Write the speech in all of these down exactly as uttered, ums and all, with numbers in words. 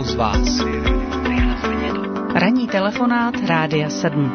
jednou z vás. Ranní telefonát Rádia sedm.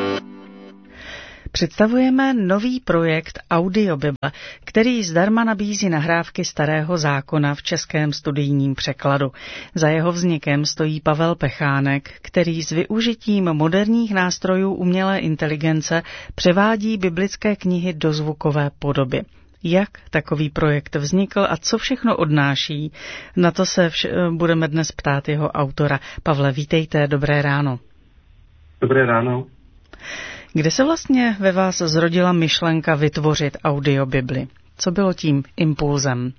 Představujeme nový projekt Audiobible, který zdarma nabízí nahrávky starého zákona v českém studijním překladu. Za jeho vznikem stojí Pavel Pechánek, který s využitím moderních nástrojů umělé inteligence převádí biblické knihy do zvukové podoby. Jak takový projekt vznikl a co všechno odnáší? Na to se vš- budeme dnes ptát jeho autora. Pavle, vítejte, dobré ráno. Dobré ráno. Kde se vlastně ve vás zrodila myšlenka vytvořit audiobibli? Co bylo tím impulzem?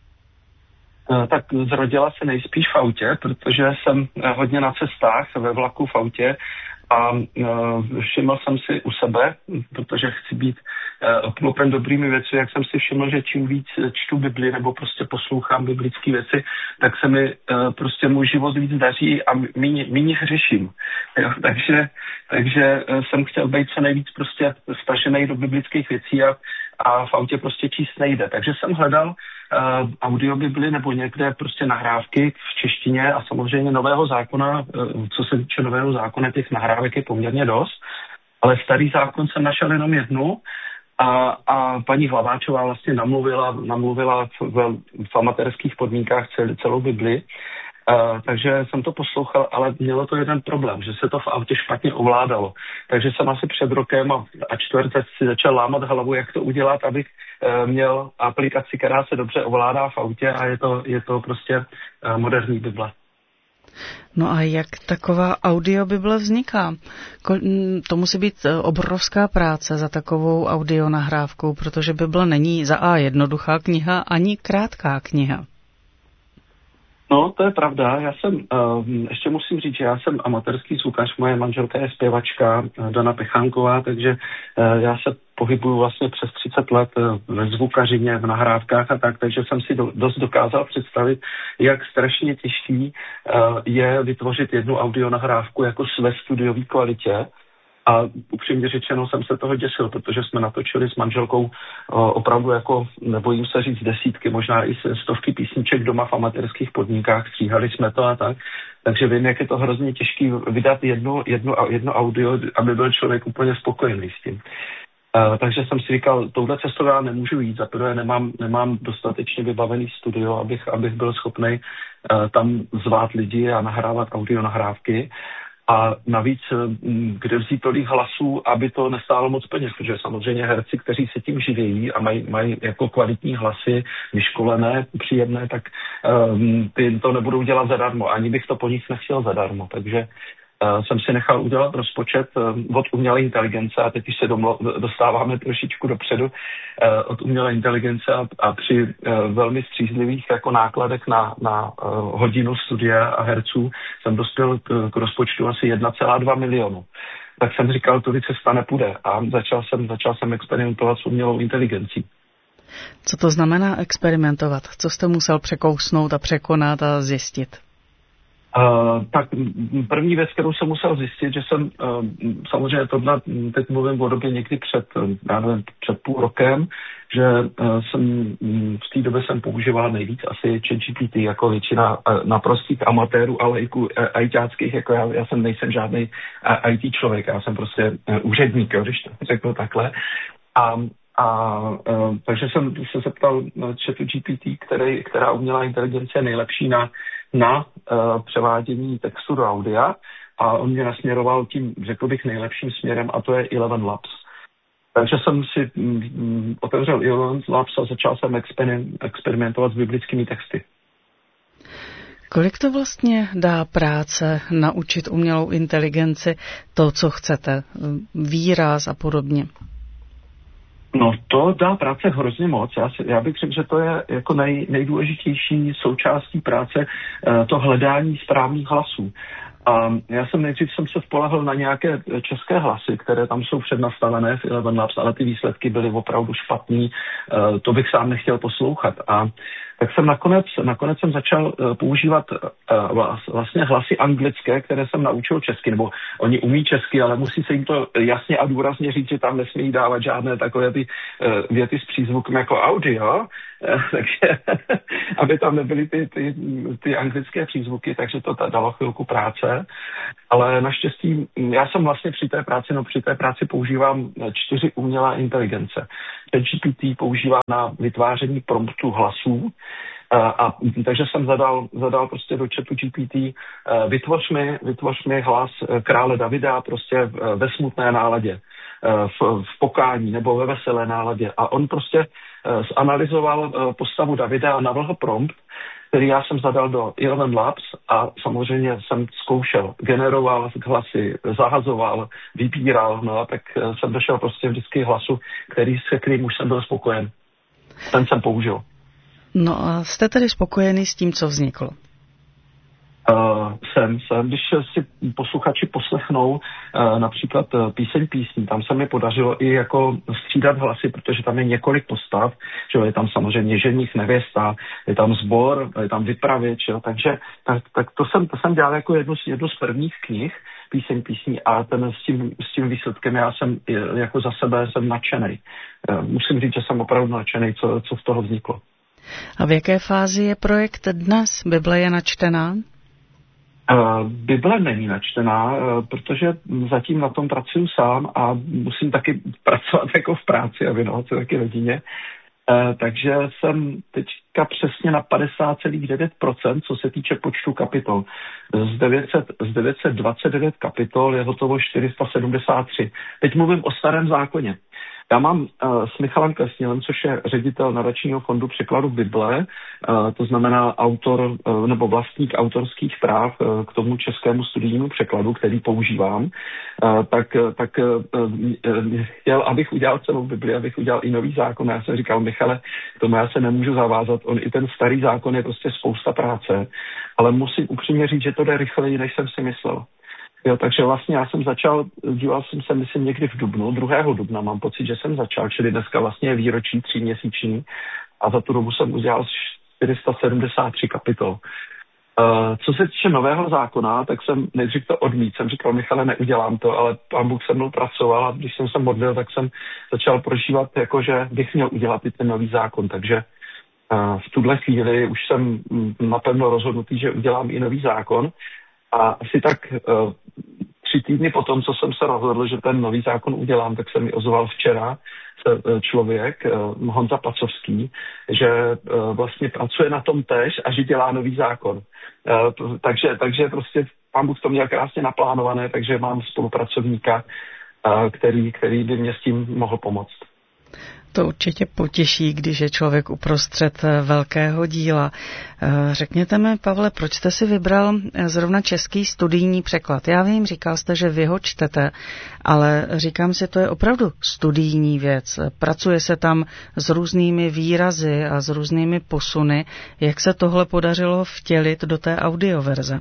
Tak zrodila se nejspíš v autě, protože jsem hodně na cestách, ve vlaku v autě a všiml jsem si u sebe, protože chci být obklopen dobrými věci, jak jsem si všiml, že čím víc čtu Bibli nebo prostě poslouchám biblické věci, tak se mi prostě můj život víc daří a míň hřeším. Jo, takže, takže jsem chtěl být co nejvíc prostě vtažený do biblických věcí a, a v autě prostě číst nejde. Takže jsem hledal Uh, audiobibli nebo někde prostě nahrávky v češtině a samozřejmě nového zákona, uh, co se týče nového zákona, těch nahrávek je poměrně dost, ale starý zákon jsem našel jenom jednu a, a paní Hlaváčová vlastně namluvila, namluvila v, v amatérských podmínkách cel, celou Bibli. Uh, takže jsem to poslouchal, ale mělo to jeden problém, že se to v autě špatně ovládalo. Takže jsem asi před rokem a, a čtvrtec si začal lámat hlavu, jak to udělat, abych uh, měl aplikaci, která se dobře ovládá v autě a je to, je to prostě uh, moderní Bible. No a jak taková audiobible vzniká? To musí být obrovská práce za takovou audionahrávkou, protože Bible není za A jednoduchá kniha, ani krátká kniha. No, to je pravda. Já jsem, uh, ještě musím říct, že já jsem amatérský zvukař, moje manželka je zpěvačka uh, Dana Pechánková, takže uh, já se pohybuju vlastně přes třicet let uh, ve zvukařině, v nahrávkách a tak, takže jsem si do, dost dokázal představit, jak strašně těžký uh, je vytvořit jednu audionahrávku jako ve studiové kvalitě. A upřímně řečeno jsem se toho děsil, protože jsme natočili s manželkou o, opravdu jako, nebojím se říct, desítky, možná i stovky písniček doma v amatérských podmínkách, stříhali jsme to a tak. Takže vím, jak je to hrozně těžký vydat jedno, jedno, jedno audio, aby byl člověk úplně spokojený s tím. Uh, takže jsem si říkal, touhle cestou já nemůžu jít, za prvé nemám, nemám dostatečně vybavený studio, abych, abych byl schopný uh, tam zvát lidi a nahrávat audio nahrávky. A navíc, kde vzít tolik hlasů, aby to nestálo moc peněz, protože samozřejmě herci, kteří se tím živějí a mají, mají jako kvalitní hlasy, vyškolené, příjemné, tak um, ty to nebudou dělat zadarmo. Ani bych to po nich nechtěl zadarmo. Takže uh, jsem si nechal udělat rozpočet uh, od umělé inteligence a teď už se domlo, dostáváme trošičku dopředu uh, od umělé inteligence a, a při uh, velmi střízlivých jako nákladech na, na uh, hodinu studia a herců jsem dospěl k, k rozpočtu asi jedna celá dva milionu. Tak jsem říkal, tudy cesta nepůjde a začal jsem, začal jsem experimentovat s umělou inteligencí. Co to znamená experimentovat? Co jste musel překousnout a překonat a zjistit? Uh, tak první věc, kterou jsem musel zjistit, že jsem, uh, samozřejmě tohle, teď mluvím o době někdy před, já nevím, před půl rokem, že uh, jsem v té době jsem používal nejvíc asi ChatGPT jako většina uh, naprostých amatérů, ale i ajťáckých, jako já, já jsem nejsem žádný uh, í té člověk, já jsem prostě uh, úředník, jo, když to řeknu takhle. A A uh, takže jsem se zeptal chatu G P T, který, která umělá inteligence je nejlepší na, na uh, převádění textu do audia a on mě nasměroval tím, řekl bych, nejlepším směrem a to je Eleven Labs. Takže jsem si um, otevřel Eleven Labs a začal jsem experim, experimentovat s biblickými texty. Kolik to vlastně dá práce naučit umělou inteligenci to, co chcete, výraz a podobně? No to dá práce hrozně moc. Já, si, já bych řekl, že to je jako nej, nejdůležitější součástí práce to hledání správných hlasů. A já jsem nejdřív jsem se spolehl na nějaké české hlasy, které tam jsou přednastavené v Eleven Labs, ale ty výsledky byly opravdu špatný, to bych sám nechtěl poslouchat. A tak jsem nakonec, nakonec jsem začal používat vlastně hlasy anglické, které jsem naučil česky, nebo oni umí česky, ale musí se jim to jasně a důrazně říct, že tam nesmí dávat žádné takové ty věty s přízvukem jako audio, takže aby tam nebyly ty, ty, ty anglické přízvuky, takže to dalo chvilku práce. Ale naštěstí já jsem vlastně při té práci, no při té práci používám čtyři umělá inteligence. G P T používám na vytváření promptu hlasů, a, a takže jsem zadal, zadal prostě do chatu G P T, vytvoř mi, vytvoř mi hlas krále Davida prostě ve smutné náladě, v, v pokání nebo ve veselé náladě. A on prostě zanalyzoval postavu Davida a navrhl prompt, který já jsem zadal do Eleven Labs a samozřejmě jsem zkoušel, generoval hlasy, zahazoval, vybíral, no a tak jsem došel prostě vždycky hlasu, který, se kterým už jsem byl spokojen. Ten jsem použil. No a jste tedy spokojený s tím, co vzniklo? Uh, jsem, jsem, když si posluchači poslechnou uh, například uh, píseň písní, tam se mi podařilo i jako střídat hlasy, protože tam je několik postav, že je tam samozřejmě ženich, nevěsta, je tam sbor, je tam vypravěč, jo, takže tak, tak to, jsem, to jsem dělal jako jednu, jednu z prvních knih píseň písní a ten s tím, s tím výsledkem já jsem jako za sebe jsem nadšenej. Uh, musím říct, že jsem opravdu nadšenej, co, co z toho vzniklo. A v jaké fázi je projekt dnes? Bible je načtená? Uh, Bible není načtená, uh, protože zatím na tom pracuju sám a musím taky pracovat jako v práci a věnovat se taky rodině. Uh, takže jsem teďka přesně na padesát celá devět procent, co se týče počtu kapitol. Z, devět set, z devět set dvacet devět kapitol je hotovo čtyři sta sedmdesát tři. Teď mluvím o Starém zákoně. Já mám uh, s Michalem Klesnilem, což je ředitel nadačního fondu překladu Bible, uh, to znamená autor uh, nebo vlastník autorských práv uh, k tomu českému studijnímu překladu, který používám, uh, tak, tak uh, uh, chtěl, abych udělal celou Bibli, abych udělal i nový zákon. Já jsem říkal, Michale, k tomu já se nemůžu zavázat, on i ten starý zákon je prostě spousta práce, ale musím upřímně říct, že to jde rychleji, než jsem si myslel. Jo, takže vlastně já jsem začal, díval jsem se, myslím, někdy v dubnu, druhého dubna, mám pocit, že jsem začal, čili dneska vlastně je výročí tříměsíční a za tu dobu jsem udělal čtyři sta sedmdesát tři kapitol. Uh, co se týče nového zákona, tak jsem nejdřív to odmít, jsem říkal, Michale, neudělám to, ale pán Bůh se mnou pracoval a když jsem se modlil, tak jsem začal prožívat, jako že bych měl udělat i ten nový zákon, takže uh, v tuhle chvíli už jsem napevno rozhodnutý, že udělám i nový zákon. A asi tak uh, tři týdny potom, co jsem se rozhodl, že ten nový zákon udělám, tak se mi ozval včera se, člověk, uh, Honza Pacovský, že uh, vlastně pracuje na tom též a že dělá nový zákon. Uh, takže, takže prostě pán Bůh to měl krásně naplánované, takže mám spolupracovníka, uh, který, který by mě s tím mohl pomoct. To určitě potěší, když je člověk uprostřed velkého díla. Řekněte mi, Pavle, proč jste si vybral zrovna český studijní překlad? Já vím, říkal jste, že vy ho čtete, ale říkám si, to je opravdu studijní věc. Pracuje se tam s různými výrazy a s různými posuny. Jak se tohle podařilo vtělit do té audioverze?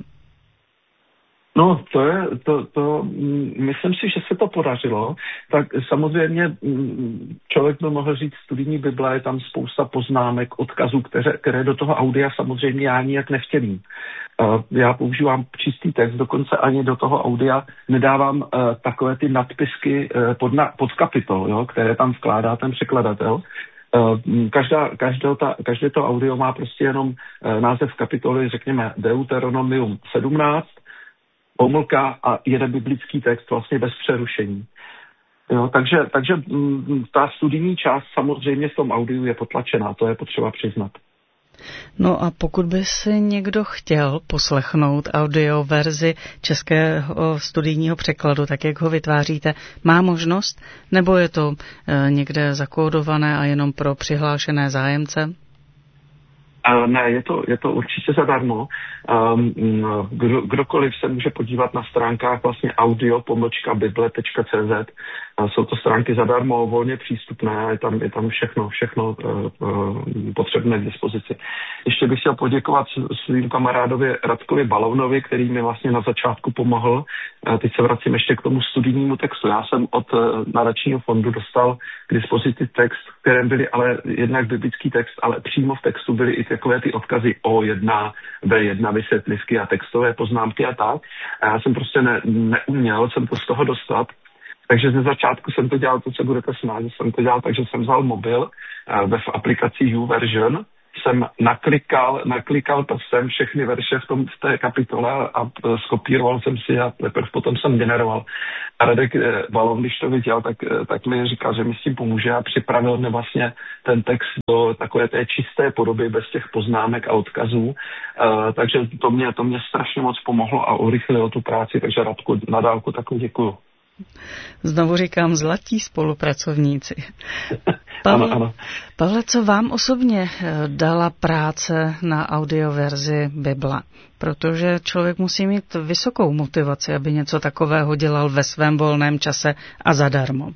No, to je, to, to, myslím si, že se to podařilo. Tak samozřejmě člověk by mohl říct, studijní Bible, je tam spousta poznámek, odkazů, které, které do toho audia samozřejmě já nijak nevtělím. Já používám čistý text, dokonce ani do toho audia nedávám uh, takové ty nadpisky uh, pod, na, pod kapitol, jo, které tam vkládá ten překladatel. Uh, každá, každé, ta, každé to audio má prostě jenom uh, název kapitoly, řekněme Deuteronomium sedmnáct, pomlka a jeden biblický text vlastně bez přerušení. Jo, takže takže m, ta studijní část samozřejmě v tom audiu je potlačená, to je potřeba přiznat. No a pokud by si někdo chtěl poslechnout audioverzi českého studijního překladu, tak jak ho vytváříte, má možnost? Nebo je to e, někde zakódované a jenom pro přihlášené zájemce? Uh, ne, je to, je to určitě zadarmo. Um, kdo, kdokoliv se může podívat na stránkách vlastně audio pomlčka bible tečka cé zet A jsou to stránky zadarmo, volně přístupné, je tam, je tam všechno, všechno uh, uh, potřebné k dispozici. Ještě bych chtěl poděkovat svým kamarádovi Radkovi Balounovi, který mi vlastně na začátku pomohl. Uh, teď se vracím ještě k tomu studijnímu textu. Já jsem od uh, nadačního fondu dostal k dispozici text, v kterém byly ale jednak biblický text, ale přímo v textu byly i takové ty odkazy O jedna, B jedna, vysvětlivky a textové poznámky a tak. A já jsem prostě ne, neuměl jsem to z toho dostat. Takže ze začátku jsem to dělal, to se budete smát, jsem to dělal, takže jsem vzal mobil ve v aplikaci YouVersion, jsem naklikal, naklikal prstem všechny verše v, tom, v té kapitole a skopíroval jsem si a teprve potom jsem generoval. A Radek Balon, když to viděl, tak, tak mi říkal, že mi s tím pomůže a připravil mi vlastně ten text do takové té čisté podoby bez těch poznámek a odkazů. Uh, takže to mě, to mě strašně moc pomohlo a urychlilo tu práci, takže Radku na dálku takovou děkuju. Znovu říkám, zlatí spolupracovníci. Pavle, ano, ano. Pavle, co vám osobně dala práce na audioverzi Bible? Protože člověk musí mít vysokou motivaci, aby něco takového dělal ve svém volném čase a zadarmo.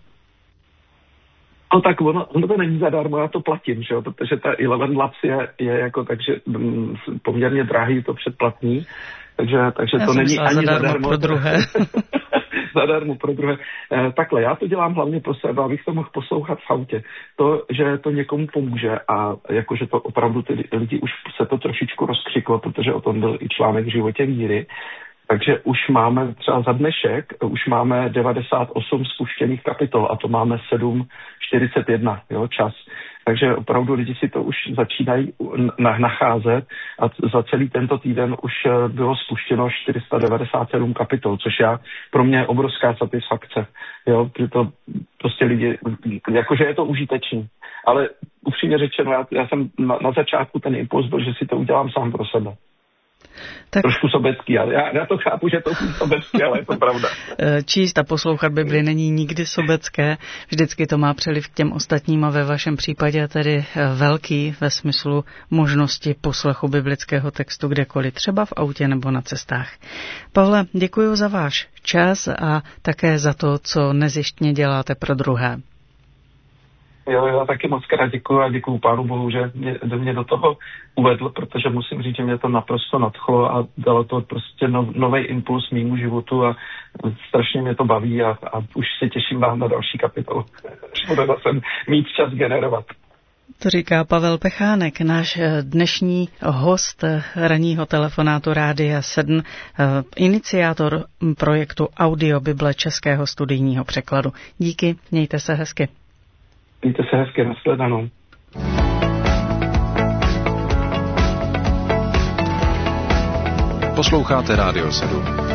No tak ono, ono to není zadarmo, já to platím, že jo? Protože ta Eleven Labs je, je jako takže mm, poměrně drahý, to předplatný, takže, takže to není ani zadarmo. zadarmo Pro druhé. Zadarmo pro druhé. Eh, takhle, já to dělám hlavně pro sebe, abych to mohl poslouchat v autě. To, že to někomu pomůže a jakože to opravdu ty lidi už se to trošičku rozkřiklo, protože o tom byl i článek v Životě víry. Takže už máme třeba za dnešek, už máme devadesát osm spuštěných kapitol a to máme sedm čtyřicet jedna, jo, čas. Takže opravdu lidi si to už začínají nacházet a za celý tento týden už bylo spuštěno čtyři sta devadesát sedm kapitol, což já, pro mě je obrovská satisfakce. Jo, to prostě lidi, jakože je to užitečný. Ale upřímně řečeno, já, já jsem na, na začátku ten impuls byl, že si to udělám sám pro sebe. Tak... Trošku sobecký, ale já, já to chápu, že to je sobecký, ale je to pravda. Číst a poslouchat Bibli není nikdy sobecké, vždycky to má přeliv k těm ostatním a ve vašem případě tedy velký ve smyslu možnosti poslechu biblického textu kdekoliv, třeba v autě nebo na cestách. Pavle, děkuji za váš čas a také za to, co nezištně děláte pro druhé. Jo, já taky moc krát děkuju a děkuju Pánu Bohu, že mě, mě do toho uvedl, protože musím říct, že mě to naprosto nadchlo a dalo to prostě no, nový impuls mýmu životu a strašně mě to baví a, a už se těším vám na další kapitolu. Budu zase mít čas generovat. To říká Pavel Pechánek, náš dnešní host ranního telefonátu Rádia sedm, iniciátor projektu Audio Bible českého studijního překladu. Díky, mějte se hezky. Mějte se hezky, nashledanou. Posloucháte Rádio sedm.